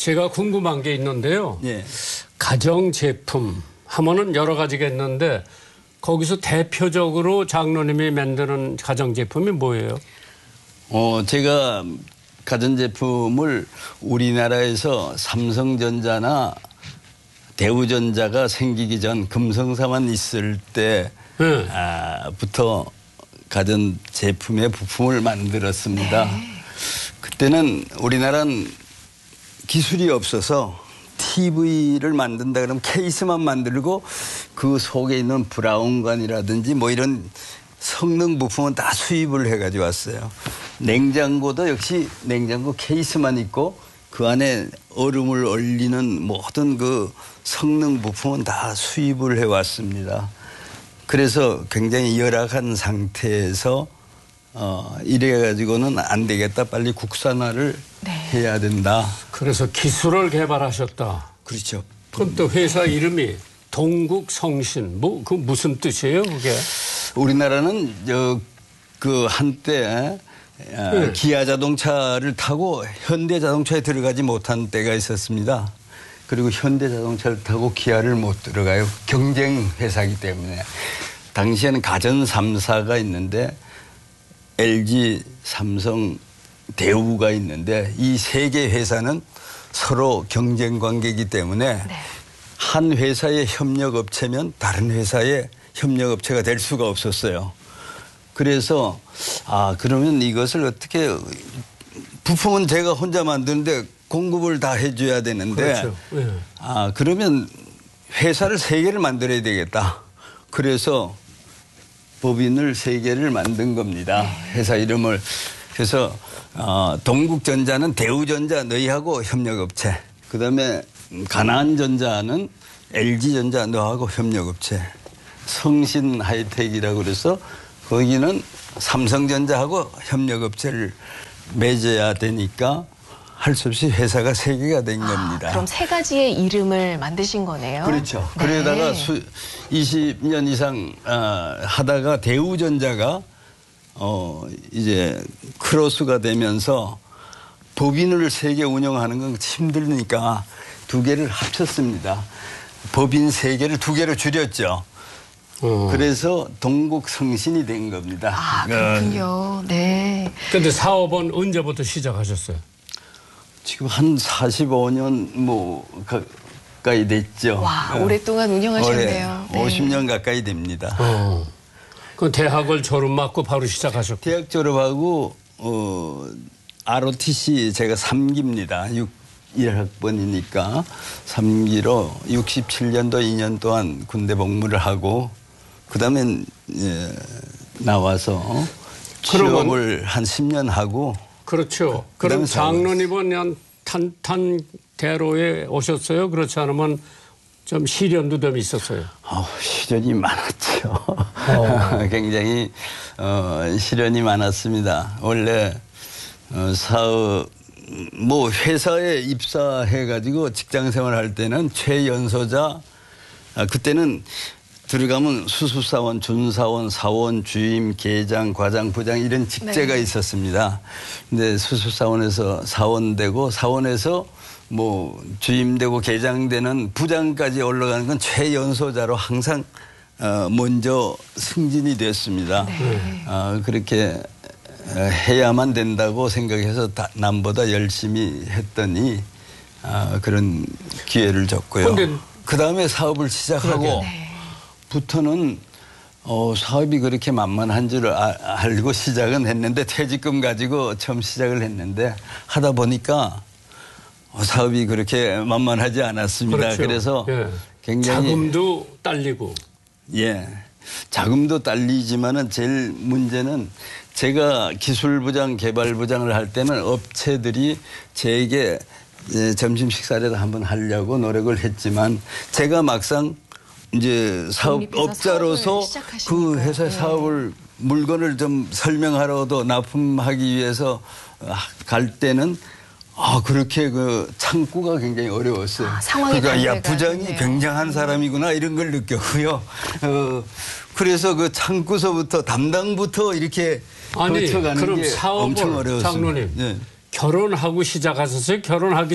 제가 궁금한 게 있는데요. 예. 가정제품 하면은 여러 가지가 있는데 거기서 대표적으로 장로님이 만드는 가정제품이 뭐예요? 제가 가전제품을 우리나라에서 삼성전자나 대우전자가 생기기 전 금성사만 있을 때부터 가전제품의 부품을 만들었습니다. 네. 그때는 우리나라는 기술이 없어서 TV를 만든다 그러면 케이스만 만들고 그 속에 있는 브라운관이라든지 뭐 이런 성능 부품은 다 수입을 해가지고 왔어요. 냉장고도 역시 냉장고 케이스만 있고 그 안에 얼음을 얼리는 모든 그 성능 부품은 다 수입을 해왔습니다. 그래서 굉장히 열악한 상태에서 이래가지고는 안 되겠다. 빨리 국산화를 해야 된다. 그래서 기술을 개발하셨다. 그렇죠. 그럼 또 회사 이름이 동국성신. 그 무슨 뜻이에요, 그게? 우리나라는 그 한때 기아 자동차를 타고 현대 자동차에 들어가지 못한 때가 있었습니다. 그리고 현대 자동차를 타고 기아를 못 들어가요. 경쟁 회사이기 때문에. 당시에는 가전 3사가 있는데 LG, 삼성, 대우가 있는데 이 세 개 회사는 서로 경쟁 관계이기 때문에 한 회사의 협력업체면 다른 회사의 협력업체가 될 수가 없었어요. 그래서 그러면 이것을 어떻게 부품은 제가 혼자 만드는데 공급을 다 해줘야 되는데 그렇죠. 네. 그러면 회사를 세 개를 만들어야 되겠다. 그래서 법인을 세 개를 만든 겁니다. 회사 이름을. 그래서 동국전자는 대우전자 너희하고 협력업체. 그다음에 가나안전자는 LG전자 너하고 협력업체. 성신하이텍이라고 그래서 거기는 삼성전자하고 협력업체를 맺어야 되니까 할 수 없이 회사가 세 개가 된 겁니다. 그럼 세 가지의 이름을 만드신 거네요. 그렇죠. 네. 그러다가 20년 이상 하다가 대우전자가 이제 크로스가 되면서 법인을 세 개 운영하는 건 힘들으니까 두 개를 합쳤습니다. 법인 세 개를 두 개로 줄였죠. 그래서 동국성신이 된 겁니다. 그렇군요. 네. 근데 사업은 언제부터 시작하셨어요? 지금 한 45년 가까이 됐죠. 와, 오랫동안 운영하셨네요. 올해 50년 가까이 됩니다. 그 대학을 졸업 맞고 바로 시작하셨고. 대학 졸업하고 ROTC 제가 3기입니다. 1학번이니까 3기로 67년도 2년 동안 군대 복무를 하고 그다음에 나와서 취업을 한 10년 하고 그렇죠. 그럼 장로님은 탄탄대로에 오셨어요? 그렇지 않으면 좀 시련도 좀 있었어요? 시련이 많았죠. 굉장히 시련이 많았습니다. 원래 사업 회사에 입사해가지고 직장 생활할 때는 최연소자 그때는 들어가면 수수사원, 준사원, 사원, 주임, 계장, 과장, 부장 이런 직제가 있었습니다. 근데 수수사원에서 사원되고 사원에서 주임되고 계장되는 부장까지 올라가는 건 최연소자로 항상 먼저 승진이 됐습니다. 그렇게 해야만 된다고 생각해서 남보다 열심히 했더니 그런 기회를 줬고요. 그다음에 사업을 시작하고 부터는 사업이 그렇게 만만한 줄 알고 시작은 했는데 퇴직금 가지고 처음 시작을 했는데 하다 보니까 사업이 그렇게 만만하지 않았습니다. 그렇죠. 그래서 굉장히 자금도 딸리고. 자금도 딸리지만은 제일 문제는 제가 기술부장, 개발부장을 할 때는 업체들이 제게 점심 식사라도 한번 하려고 노력을 했지만 제가 막상 이제 사업업자로서 그 회사 사업을 물건을 좀 설명하러도 납품하기 위해서 갈 때는 그렇게 그 창구가 굉장히 어려웠어요. 그러니까 부장이 굉장한 사람이구나 이런 걸 느꼈고요. 그래서 그 창구서부터 담당부터 이렇게 거쳐가는 그럼 게 사업을 엄청 어려웠습니다. 장로님 결혼하고 시작하셨어요? 결혼하기